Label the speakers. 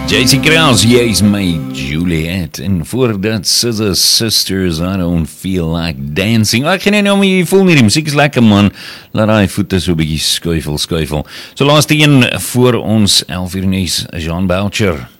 Speaker 1: JC Kraus, jy's my Juliet. En voordat Scissor Sisters, I don't feel like dancing. Ek gaan nie nou maar jy voel nie, die muziek is lekker man. Laat die voete so bykie skuifel. So laaste een voor ons 11 uur nuus, Jean Boucher.